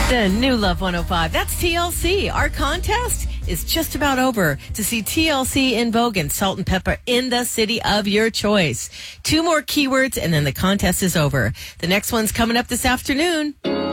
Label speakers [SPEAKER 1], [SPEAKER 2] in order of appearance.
[SPEAKER 1] The new Love 105. That's TLC. Our contest is just about over to see TLC in Vogue and Salt and Pepper in the city of your choice. 2 more keywords and then the contest is over. The next one's coming up this afternoon.